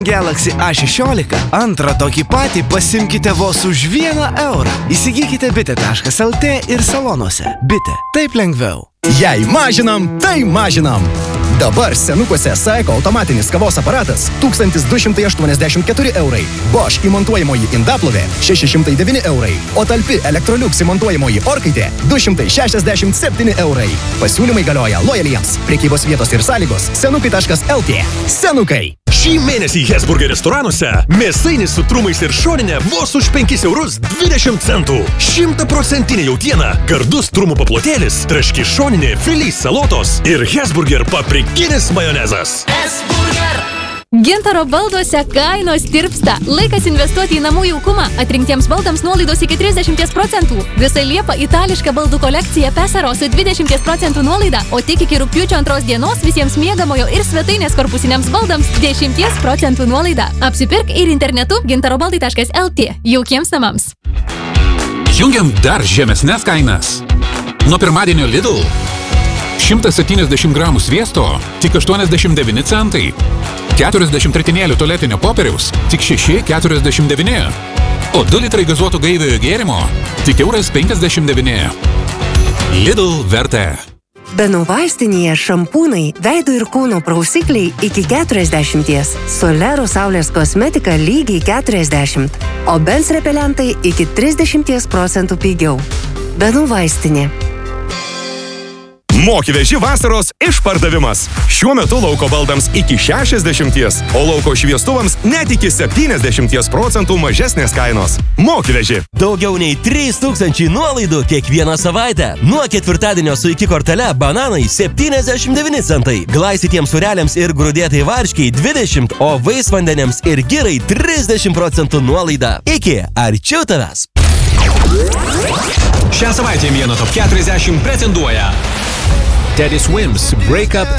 Galaxy A16 antrą tokį patį pasimkite vos už 1 eurą. Įsigykite bite.lt ir salonuose. Bite. Taip lengviau. Jei mažinam, tai mažinam. Dabar senukuose Saiko automatinis kavos aparatas 1284 eurai. Bosch įmontuojamoji indaplovė 609 eurai. O talpi Electrolux įmontuojamoji orkaitė 267 eurai. Pasiūlymai galioja lojaliems. Prekybos vietos ir sąlygos senukai.lt. Senukai. Šį mėnesį Hesburger restoranuose mėsainis su trumais ir šoninė vos už 5 eurus 20 centų. 100% jautiena, gardus trumų paplotėlis, traški šoninė, filys salotos ir Hesburger paprikinis majonezas. Hesburger! Gintaro balduose kainos tirpsta. Laikas investuoti į namų jaukumą. Atrinktiems baldams nuolaidos iki 30%. Visą Liepą itališka baldų kolekcija Pesaro su 20% nuolaida, o tik iki rugpjūčio 2 dienos visiems miegamojo ir svetainės korpusiniams baldams 10% nuolaida. Apsipirk ir internetu gintarobaldai.lt. Jaukiems namams. Jungiam dar žemesnes kainas. Nuo pirmadienio Lidl 170 gramų sviesto tik 89 centai. 40 ritinėlių tualetinio popieriaus tik 6,49. O 2 litrai gazuotų gaiviojo gėrimo tik 1,59 €. Lidl vertė. Benų vaistinėje šampūnai, veido ir kūno prausikliai iki 40, Solero saulės kosmetika lygiai 40, o Bens repelentai iki 30% pigiau. Benų vaistinė. Moki-veži vasaros išpardavimas. Šiuo metu lauko baldams iki 60, o lauko šviestuvams net iki 70% mažesnės kainos. Moki-veži. Daugiau nei 3000 nuolaidų kiekvieną savaitę. Nuo ketvirtadienio su iki kortele bananai 79 centai, glaistytiems sūreliams ir grūdėtai varškiai 20, o vaisvandeniams ir girai 30% nuolaida. Iki arčiau tavęs. Šią savaitę vieno top 40 pretenduoja Teddy Swims Break Up